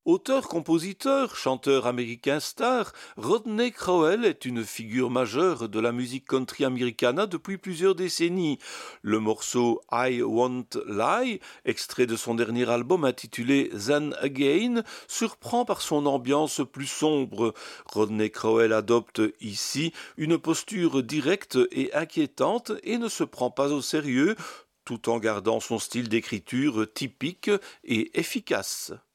Auteur-compositeur, chanteur américain star, Rodney Crowell est une figure majeure de la musique country americana depuis plusieurs décennies. Le morceau I Won't Lie, extrait de son dernier album intitulé Then Again, surprend par son ambiance plus sombre. Rodney Crowell adopte ici une posture directe et inquiétante et ne se prend pas au sérieux, tout en gardant son style d'écriture typique et efficace.